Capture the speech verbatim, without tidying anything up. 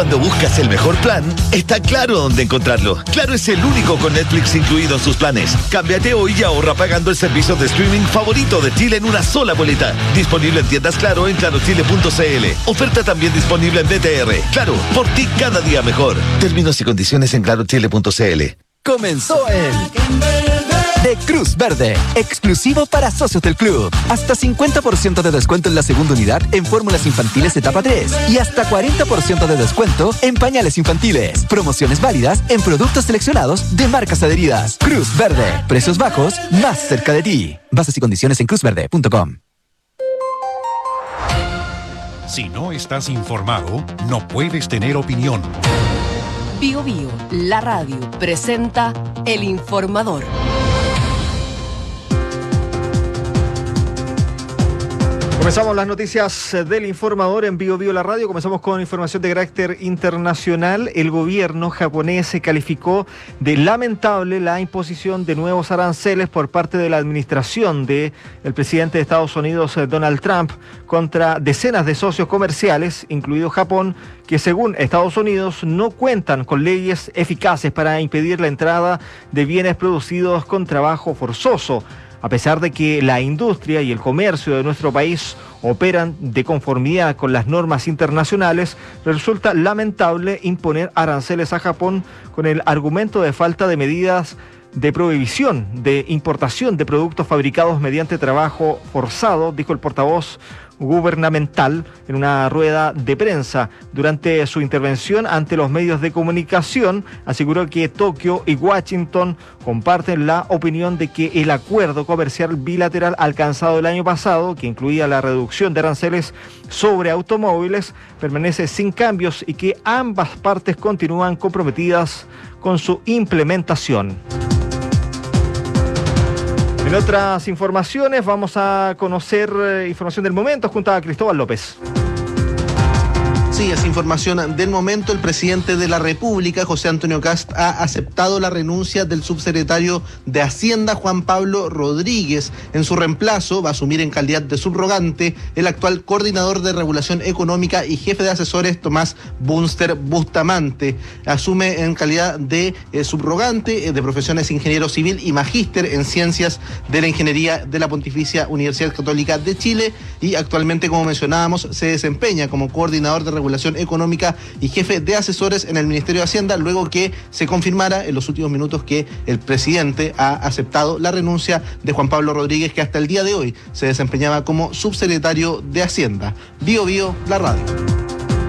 Cuando buscas el mejor plan, está Claro dónde encontrarlo. Claro es el único con Netflix incluido en sus planes. Cámbiate hoy y ahorra pagando el servicio de streaming favorito de Chile en una sola boleta. Disponible en tiendas Claro en claro chile punto c l. Oferta también disponible en B T R. Claro, por ti cada día mejor. Términos y condiciones en claro chile punto c l. Comenzó el de Cruz Verde, exclusivo para socios del club. Hasta cincuenta por ciento de descuento en la segunda unidad en fórmulas infantiles etapa tres y hasta cuarenta por ciento de descuento en pañales infantiles. Promociones válidas en productos seleccionados de marcas adheridas. Cruz Verde, precios bajos más cerca de ti. Bases y condiciones en cruz verde punto com. Si no estás informado, no puedes tener opinión. Bio Bio, la radio, presenta El Informador. Comenzamos las noticias del Informador en Bio Bio la radio. Comenzamos con información de carácter internacional. El gobierno japonés calificó de lamentable la imposición de nuevos aranceles por parte de la administración del presidente de Estados Unidos, Donald Trump, contra decenas de socios comerciales, incluido Japón, que según Estados Unidos no cuentan con leyes eficaces para impedir la entrada de bienes producidos con trabajo forzoso. A pesar de que la industria y el comercio de nuestro país operan de conformidad con las normas internacionales, resulta lamentable imponer aranceles a Japón con el argumento de falta de medidas de prohibición de importación de productos fabricados mediante trabajo forzado, dijo el portavoz gubernamental en una rueda de prensa. Durante su intervención ante los medios de comunicación, aseguró que Tokio y Washington comparten la opinión de que el acuerdo comercial bilateral alcanzado el año pasado, que incluía la reducción de aranceles sobre automóviles, permanece sin cambios y que ambas partes continúan comprometidas con su implementación. En otras informaciones vamos a conocer eh, información del momento junto a Cristóbal López. Sí, es información del momento. El presidente de la República, José Antonio Kast, ha aceptado la renuncia del subsecretario de Hacienda, Juan Pablo Rodríguez. En su reemplazo va a asumir en calidad de subrogante el actual coordinador de regulación económica y jefe de asesores, Tomás Bunster Bustamante. Asume en calidad de eh, subrogante, eh, de profesiones ingeniero civil y magíster en ciencias de la ingeniería de la Pontificia Universidad Católica de Chile, y actualmente, como mencionábamos, se desempeña como coordinador de regulación económica y jefe de asesores en el Ministerio de Hacienda, luego que se confirmara en los últimos minutos que el presidente ha aceptado la renuncia de Juan Pablo Rodríguez, que hasta el día de hoy se desempeñaba como subsecretario de Hacienda. Bio Bio, la radio.